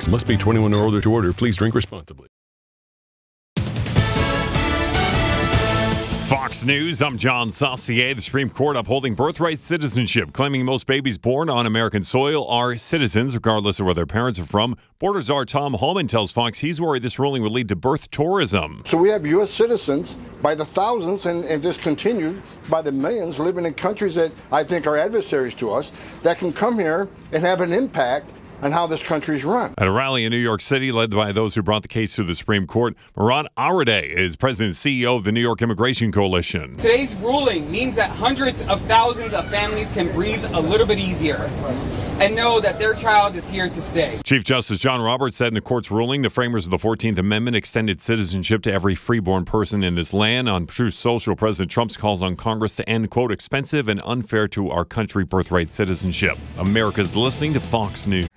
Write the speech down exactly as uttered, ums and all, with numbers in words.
Fox must be twenty-one or older to order. Please drink responsibly. Fox News, I'm John Saucier. The Supreme Court upholding birthright citizenship, claiming most babies born on American soil are citizens, regardless of where their parents are from. Border czar Tom Homan tells Fox he's worried this ruling would lead to birth tourism. So we have U S citizens by the thousands and, and just continued by the millions living in countries that I think are adversaries to us that can come here and have an impact on how this country is run. At a rally in New York City led by those who brought the case to the Supreme Court, Murad Aradeh is president and C E O of the New York Immigration Coalition. Today's ruling means that hundreds of thousands of families can breathe a little bit easier and know that their child is here to stay. Chief Justice John Roberts said in the court's ruling, the framers of the fourteenth Amendment extended citizenship to every freeborn person in this land. On Truth Social, President Trump's calls on Congress to end, quote, expensive and unfair to our country birthright citizenship. America's listening to Fox News.